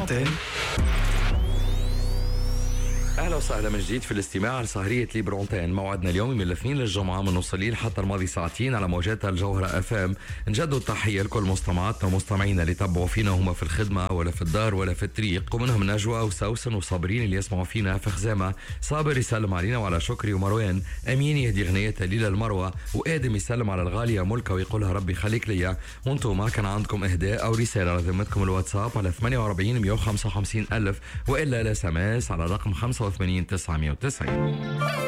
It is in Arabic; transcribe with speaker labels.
Speaker 1: Antenne.
Speaker 2: اهلا وسهلا من جديد في الاستماع لسهرية ليبرونتين. موعدنا اليومي من الاثنين للجمعة من نص الليل حتى الماضي ساعتين على موجات الجوهرة FM. نجدد التحية لكل مستمعاتنا ومستمعينا اللي تابعوا فينا هم في الخدمة ولا في الدار ولا في الطريق، ومنهم نجوى وسوسن وصابرين اللي يسمعوا فينا في خزامة، صابر يسلم علينا وعلى شكري ومروان، امين يهدي غنية ليلى المروة، وادم يسلم على الغالية ملكة ويقولها ربي خليك ليا. وانتم ما كان عندكم اهداء او رسالة على ذمتكم الواتساب على 48 155 ألف، والا الاس ام اس على رقم 85 990.